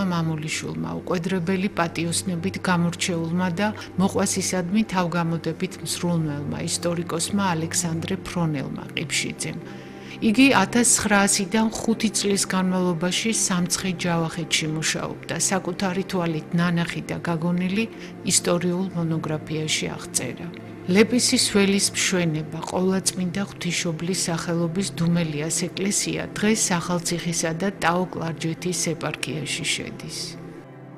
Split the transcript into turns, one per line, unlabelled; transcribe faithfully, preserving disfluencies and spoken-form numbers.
მამულიშვილმა, უყვედრებელი პატიოსნებით გამორჩეულმა და მოყვასისადმი თავგამოდებით მსრულნელმა ისტორიკოსმა ალექსანდრე ფრონელმა ყიფშიძემ. იგი ათას ცხრაასიდან ხუთი წლის განმავლობაში სამცხე ჯავახეთში მუშაობდა, საკუთარი თვალით ნანახი და გაგონილი ისტორიულ მონოგრაფიაში აღწერა. ლეპისის ველის მშვენება, ყოვლადწმინდა ღვთისმშობლის სახელობის დუმელიას ეკლესია დღეს ახალციხისა და ტაო-კლარჯეთის ეპარქიაში შედის.